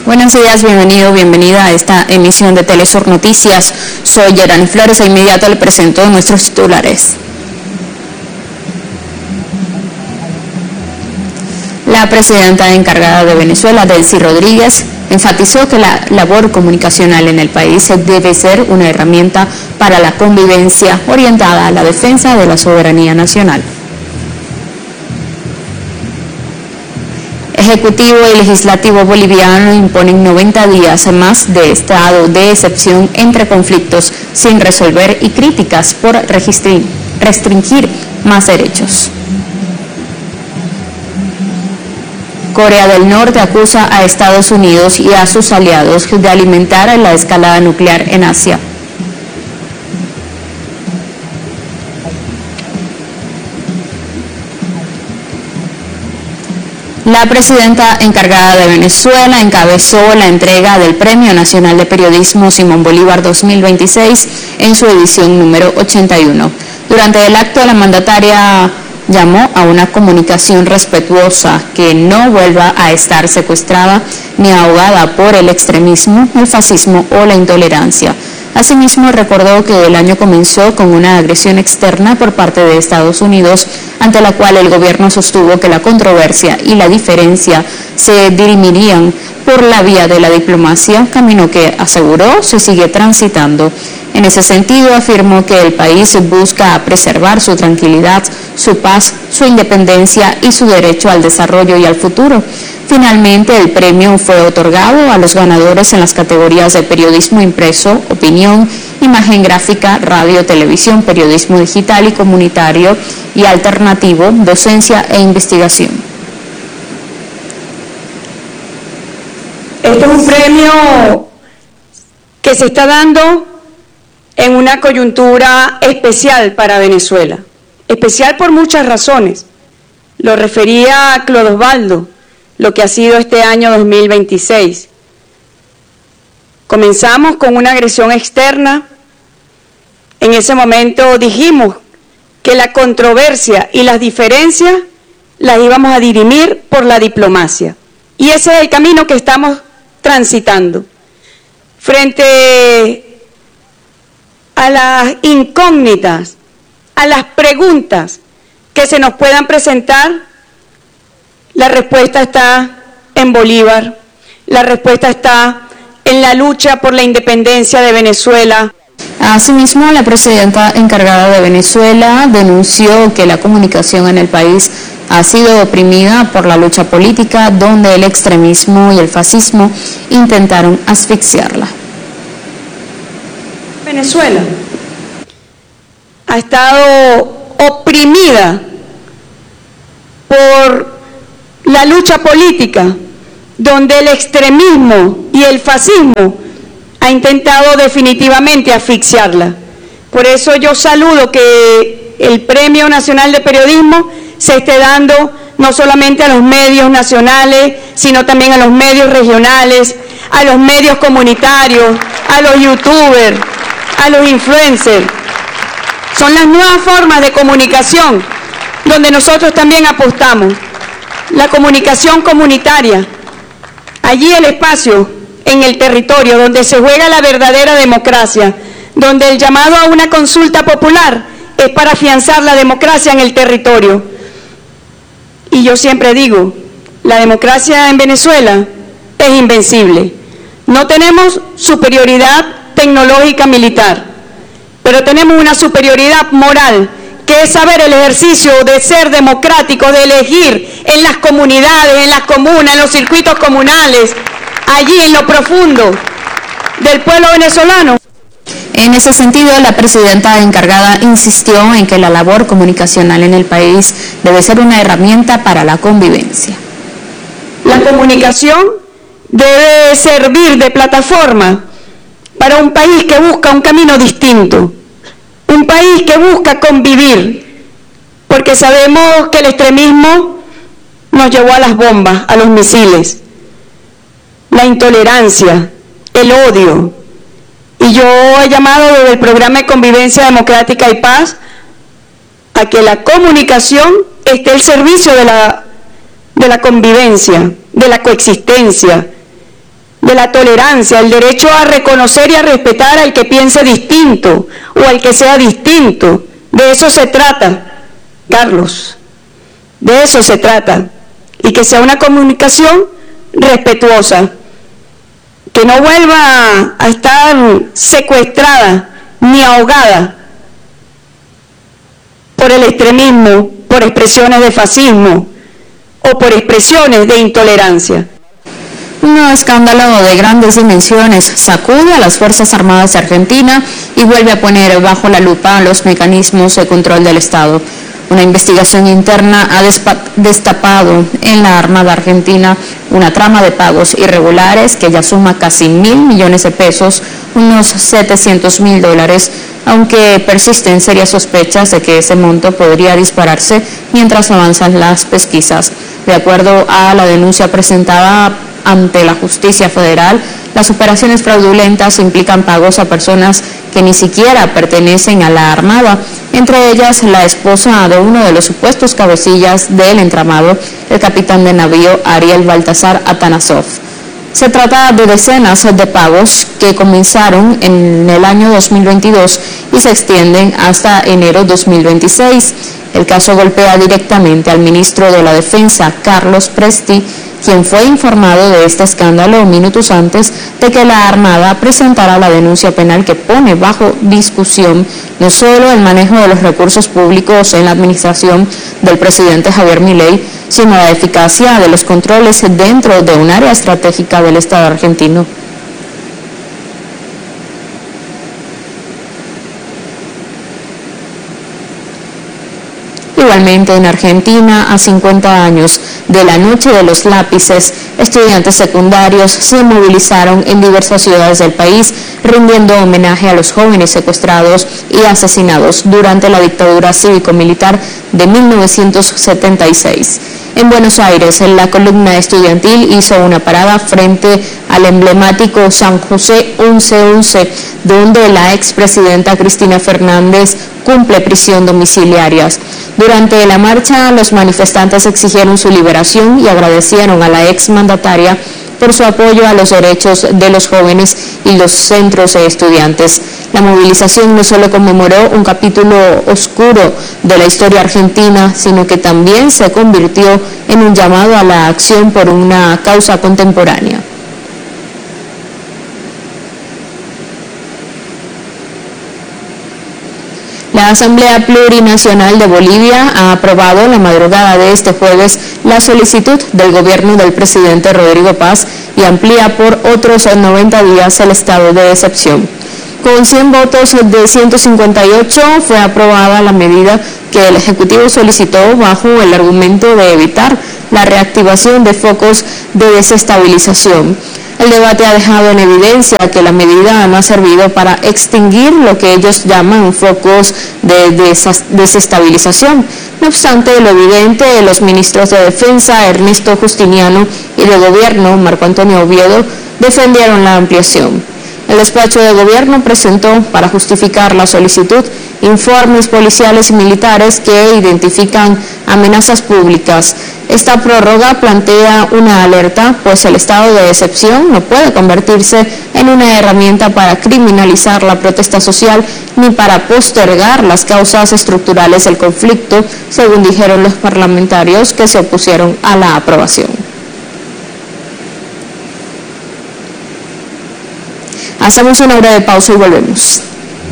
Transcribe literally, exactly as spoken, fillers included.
Buenos días, bienvenido, bienvenida a esta emisión de Telesur Noticias. Soy Yerani Flores e inmediato le presento nuestros titulares. La presidenta encargada de Venezuela, Delcy Rodríguez, enfatizó que la labor comunicacional en el país debe ser una herramienta para la convivencia orientada a la defensa de la soberanía nacional. Ejecutivo y Legislativo boliviano imponen noventa días más de estado de excepción entre conflictos sin resolver y críticas por restringir más derechos. Corea del Norte acusa a Estados Unidos y a sus aliados de alimentar la escalada nuclear en Asia. La presidenta encargada de Venezuela encabezó la entrega del Premio Nacional de Periodismo Simón Bolívar dos mil veintiséis en su edición número ochenta y uno. Durante el acto, la mandataria llamó a una comunicación respetuosa que no vuelva a estar secuestrada ni ahogada por el extremismo, el fascismo o la intolerancia. Asimismo, recordó que el año comenzó con una agresión externa por parte de Estados Unidos, ante la cual el gobierno sostuvo que la controversia y la diferencia se dirimirían por la vía de la diplomacia, camino que, aseguró, se sigue transitando. En ese sentido, afirmó que el país busca preservar su tranquilidad, su paz, su independencia y su derecho al desarrollo y al futuro. Finalmente, el premio fue otorgado a los ganadores en las categorías de periodismo impreso, opinión, imagen gráfica, radio, televisión, periodismo digital y comunitario y alternativo, docencia e investigación. Este es un premio que se está dando en una coyuntura especial para Venezuela, especial por muchas razones. Lo refería a Claudio Osvaldo, lo que ha sido este año dos mil veintiséis. Comenzamos con una agresión externa. En ese momento dijimos que la controversia y las diferencias las íbamos a dirimir por la diplomacia. Y ese es el camino que estamos transitando. Frente a las incógnitas, a las preguntas que se nos puedan presentar, la respuesta está en Bolívar, la respuesta está en la lucha por la independencia de Venezuela. Asimismo, la presidenta encargada de Venezuela denunció que la comunicación en el país ha sido oprimida por la lucha política, donde el extremismo y el fascismo intentaron asfixiarla. Venezuela ha estado oprimida por la lucha política, donde el extremismo y el fascismo ha intentado definitivamente asfixiarla. Por eso yo saludo que el Premio Nacional de Periodismo se esté dando no solamente a los medios nacionales, sino también a los medios regionales, a los medios comunitarios, a los youtubers, a los influencers. Son las nuevas formas de comunicación donde nosotros también apostamos. La comunicación comunitaria, allí el espacio en el territorio donde se juega la verdadera democracia, donde el llamado a una consulta popular es para afianzar la democracia en el territorio. Y yo siempre digo, la democracia en Venezuela es invencible. No tenemos superioridad tecnológica militar, pero tenemos una superioridad moral, que es saber el ejercicio de ser democrático, de elegir en las comunidades, en las comunas, en los circuitos comunales, allí en lo profundo del pueblo venezolano. En ese sentido, la presidenta encargada insistió en que la labor comunicacional en el país debe ser una herramienta para la convivencia. La comunicación debe servir de plataforma para un país que busca un camino distinto, un país que busca convivir, porque sabemos que el extremismo nos llevó a las bombas, a los misiles, la intolerancia, el odio. Y yo he llamado desde el programa de Convivencia Democrática y Paz a que la comunicación esté al servicio de la, de la convivencia, de la coexistencia, de la tolerancia, el derecho a reconocer y a respetar al que piense distinto o al que sea distinto. De eso se trata, Carlos, de eso se trata. Y que sea una comunicación respetuosa, que no vuelva a estar secuestrada ni ahogada por el extremismo, por expresiones de fascismo o por expresiones de intolerancia. Un nuevo escándalo de grandes dimensiones sacude a las Fuerzas Armadas de Argentina y vuelve a poner bajo la lupa los mecanismos de control del Estado. Una investigación interna ha destapado en la Armada Argentina una trama de pagos irregulares que ya suma casi mil millones de pesos, unos setecientos mil dólares, aunque persisten serias sospechas de que ese monto podría dispararse mientras avanzan las pesquisas. De acuerdo a la denuncia presentada ante la Justicia Federal, las operaciones fraudulentas implican pagos a personas que ni siquiera pertenecen a la Armada, entre ellas la esposa de uno de los supuestos cabecillas del entramado, el capitán de navío Ariel Baltasar Atanasov. Se trata de decenas de pagos que comenzaron en el año dos mil veintidós y se extienden hasta enero dos mil veintiséis. El caso golpea directamente al ministro de la Defensa, Carlos Presti, quien fue informado de este escándalo minutos antes de que la Armada presentara la denuncia penal que pone bajo discusión no solo el manejo de los recursos públicos en la administración del presidente Javier Milei, sino la eficacia de los controles dentro de un área estratégica del Estado argentino. Igualmente en Argentina, a cincuenta años de la Noche de los Lápices, estudiantes secundarios se movilizaron en diversas ciudades del país, rindiendo homenaje a los jóvenes secuestrados y asesinados durante la dictadura cívico-militar de mil novecientos setenta y seis. En Buenos Aires, la columna estudiantil hizo una parada frente al emblemático San José once once, donde la expresidenta Cristina Fernández cumple prisión domiciliaria. Durante la marcha, los manifestantes exigieron su liberación y agradecieron a la exmandataria por su apoyo a los derechos de los jóvenes y los centros de estudiantes. La movilización no solo conmemoró un capítulo oscuro de la historia argentina, sino que también se convirtió en un llamado a la acción por una causa contemporánea. La Asamblea Plurinacional de Bolivia ha aprobado la madrugada de este jueves la solicitud del gobierno del presidente Rodrigo Paz y amplía por otros noventa días el estado de excepción. Con cien votos de ciento cincuenta y ocho fue aprobada la medida que el Ejecutivo solicitó bajo el argumento de evitar la reactivación de focos de desestabilización. El debate ha dejado en evidencia que la medida no ha servido para extinguir lo que ellos llaman focos de desestabilización. No obstante, lo evidente, los ministros de Defensa, Ernesto Justiniano, y de Gobierno, Marco Antonio Oviedo, defendieron la ampliación. El despacho de gobierno presentó, para justificar la solicitud, informes policiales y militares que identifican amenazas públicas. Esta prórroga plantea una alerta, pues el estado de excepción no puede convertirse en una herramienta para criminalizar la protesta social ni para postergar las causas estructurales del conflicto, según dijeron los parlamentarios que se opusieron a la aprobación. Hacemos una breve pausa y volvemos.